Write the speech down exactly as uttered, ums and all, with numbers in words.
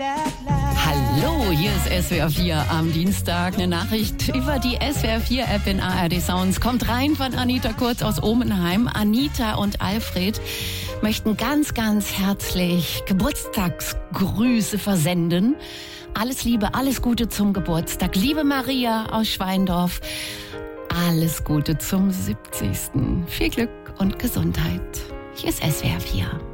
Hallo, hier ist S W R vier am Dienstag. Eine Nachricht über die S W R vier App in A R D Sounds. Kommt rein von Anita Kurz aus Omenheim. Anita und Alfred möchten ganz, ganz herzlich Geburtstagsgrüße versenden. Alles Liebe, alles Gute zum Geburtstag. Liebe Maria aus Schweindorf, alles Gute zum siebzigsten Viel Glück und Gesundheit. Hier ist S W R vier.